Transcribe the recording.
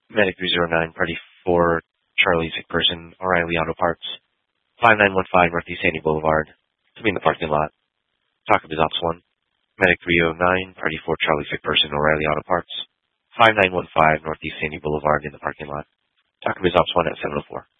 Medic 309, Party 4, Charlie, sick person, O'Reilly Auto Parts, 5915 Northeast Sandy Boulevard, to be in the parking lot. Talk of Ops 1. Medic 309, Party 4, Charlie, sick person, O'Reilly Auto Parts, 5915 Northeast Sandy Boulevard, in the parking lot. Talk of Ops 1 at 704.